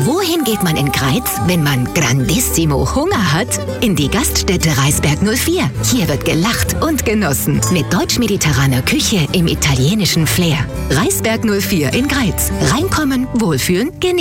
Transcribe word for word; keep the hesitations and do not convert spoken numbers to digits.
Wohin geht man in Greiz, wenn man grandissimo Hunger hat? In die Gaststätte Reisberg null vier. Hier wird gelacht und genossen. Mit deutsch-mediterraner Küche im italienischen Flair. Reisberg null vier in Greiz. Reinkommen, wohlfühlen, genießen.